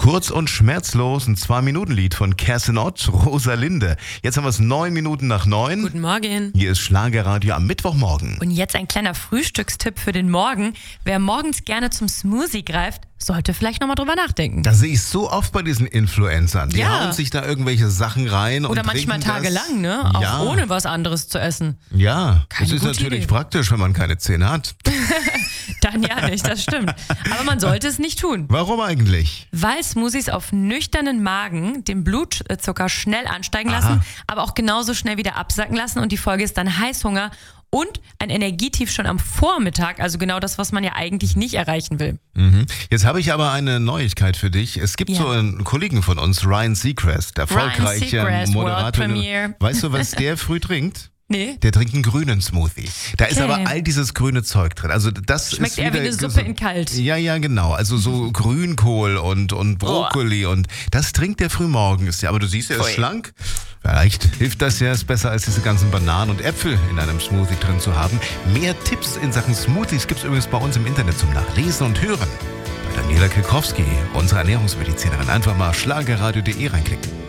Kurz und schmerzlos, ein 2-Minuten-Lied von Kerstin Ott, Rosalinde. Jetzt haben wir es 9 Minuten nach 9. Guten Morgen. Hier ist Schlagerradio am Mittwochmorgen. Und jetzt ein kleiner Frühstückstipp für den Morgen. Wer morgens gerne zum Smoothie greift, sollte vielleicht nochmal drüber nachdenken. Das sehe ich so oft bei diesen Influencern. Die Ja. hauen sich da irgendwelche Sachen rein Oder und manchmal trinken das. tagelang, ne? Auch Ja. ohne was anderes zu essen. Ja, Keine das ist gute natürlich Idee. praktisch, wenn man keine Zähne hat. Dann ja nicht, das stimmt. Aber man sollte es nicht tun. Warum eigentlich? Weil Smoothies auf nüchternen Magen den Blutzucker schnell ansteigen lassen, aber auch genauso schnell wieder absacken lassen. Und die Folge ist dann Heißhunger und ein Energietief schon am Vormittag. Also genau das, was man ja eigentlich nicht erreichen will. Jetzt habe ich aber eine Neuigkeit für dich. Es gibt Ja. so einen Kollegen von uns, Ryan Seacrest, erfolgreicher Seacrest, Moderator. World Premiere. Weißt du, was der früh trinkt? Nee. Der trinkt einen grünen Smoothie. Da ist Okay. aber all dieses grüne Zeug drin. Also das Schmeckt ist eher wie wieder eine Suppe gesund. in kalt. Ja, genau. Also so Grünkohl und Brokkoli und das trinkt der früh morgens. Ja, aber du siehst, er ist Pfui. schlank. Vielleicht hilft das ja, ist besser als diese ganzen Bananen und Äpfel in einem Smoothie drin zu haben. Mehr Tipps in Sachen Smoothies gibt es übrigens bei uns im Internet zum Nachlesen und Hören. Bei Daniela Kilkowski, unsere Ernährungsmedizinerin. Einfach mal schlagerradio.de reinklicken.